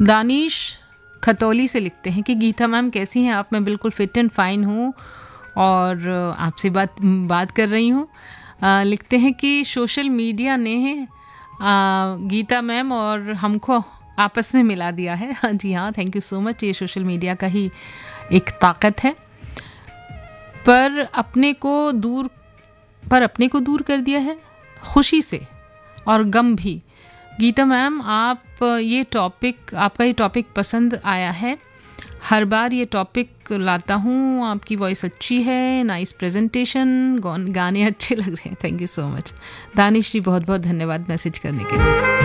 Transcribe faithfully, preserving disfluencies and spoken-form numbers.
दानिश खतौली से लिखते हैं कि गीता मैम कैसी हैं आप? मैं बिल्कुल फिट एंड फाइन हूँ और आपसे बात बात कर रही हूँ। लिखते हैं कि सोशल मीडिया ने आ, गीता मैम और हमको आपस में मिला दिया है। हाँ जी हाँ, थैंक यू सो मच। ये सोशल मीडिया का ही एक ताकत है, पर अपने को दूर पर अपने को दूर कर दिया है खुशी से और गम भी। गीता मैम, आप ये टॉपिक आपका ये टॉपिक पसंद आया है। हर बार ये टॉपिक लाता हूँ। आपकी वॉइस अच्छी है, नाइस प्रेजेंटेशन, गाने अच्छे लग रहे हैं। Thank you so much. Danish जी, बहुत बहुत धन्यवाद मैसेज करने के लिए।